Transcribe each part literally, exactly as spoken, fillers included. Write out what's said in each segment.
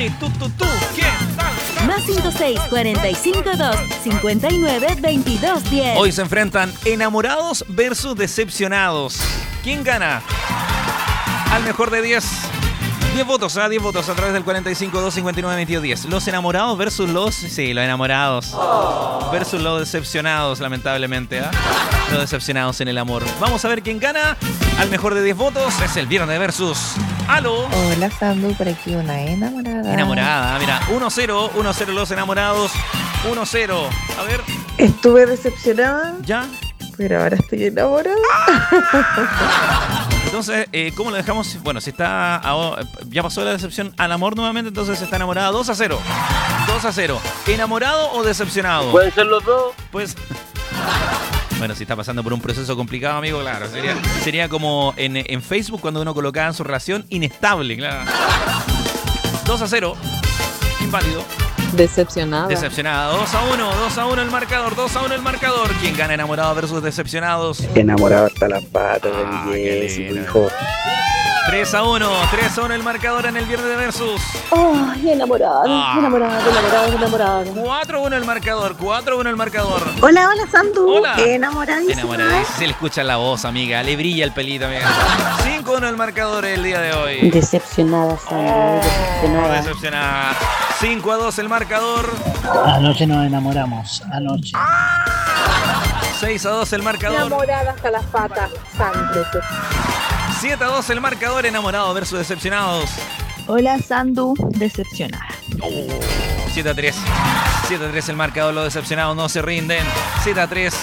Moni, tú, tú, tú, ¿qué tal? Más cinco seis, cuatro cinco dos, cinco nueve, veintidós diez. Hoy se enfrentan enamorados versus decepcionados. ¿Quién gana? Al mejor de diez. diez votos, ¿ah? diez votos a través del cuarenta y cinco, dos cincuenta y nueve, veintidós diez. Los enamorados versus los... Sí, los enamorados. Oh. Versus los decepcionados, lamentablemente, ¿ah? Los decepcionados en el amor. Vamos a ver quién gana. Al mejor de diez votos es el viernes versus... ¡Aló! Hola, Sandu, por aquí una enamorada. Enamorada, mira. uno cero, uno cero los enamorados. uno cero. A ver. Estuve decepcionada. ¿Ya? Pero ahora estoy enamorada. Entonces, eh, ¿cómo lo dejamos? Bueno, si está ya pasó la decepción al amor nuevamente, entonces está enamorada. dos a cero. dos a cero. ¿Enamorado o decepcionado? Pueden ser los dos. Pues... Bueno, si está pasando por un proceso complicado, amigo, claro. Sería, sería como en, en Facebook cuando uno colocaba en su relación inestable, claro. dos a cero. Inválido. Decepcionada. Decepcionada. dos a uno. dos a uno el marcador. dos a uno el marcador. ¿Quién gana, enamorado versus decepcionados? Enamorado hasta las patas ah, del yes, hijo. tres a uno. tres a uno el marcador en el viernes de versus. Ay, enamorada, ah. enamorada, enamorada, enamorada. cuatro a uno el marcador. cuatro a uno el marcador. Hola, hola, Sandu. Hola. Enamoradísima. Enamoradísima. Se le escucha la voz, amiga. Le brilla el pelito, amiga. cinco a uno el marcador el día de hoy. Decepcionada, Sandu. Oh, decepcionada. Decepcionada. cinco a dos el marcador. Anoche nos enamoramos. Anoche. seis a dos el marcador. Enamorada hasta las patas, Sandu. siete a dos el marcador, enamorado versus decepcionados. Hola, Sandu, decepcionada. Oh, siete a tres. siete a tres el marcador, los decepcionados no se rinden. siete a tres.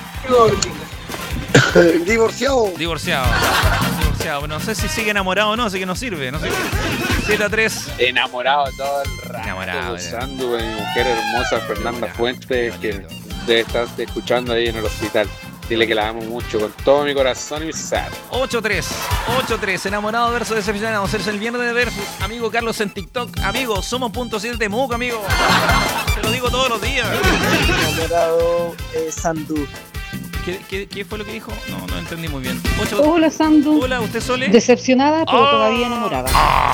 Divorciado. Divorciado. Divorciado. No sé si sigue enamorado o no, así que no sirve. No sé. siete a tres. Enamorado todo el rato. Enamorado. Usando a mi mujer hermosa, Fernanda Fuentes, que debe estar escuchando ahí en el hospital. Dile que la amo mucho, con todo mi corazón y mi ser. ocho a tres. ocho a tres. Enamorado versus decepcionado. Es el viernes de versus. Amigo Carlos en TikTok. Amigo, somos punto siete M U C, amigo. Te lo digo todos los días. Enamorado eh, Sandu. ¿Qué, qué, ¿Qué fue lo que dijo? No, no entendí muy bien. ocho... Hola, Sandu. Hola, ¿usted Sole? Decepcionada, pero oh. todavía enamorada. Ah,